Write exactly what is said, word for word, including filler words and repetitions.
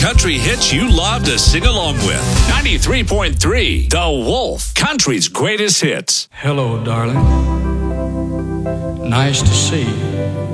country hits you love to sing along with. ninety-three point three The Wolf, country's greatest hits. Hello, darling. Nice to see you.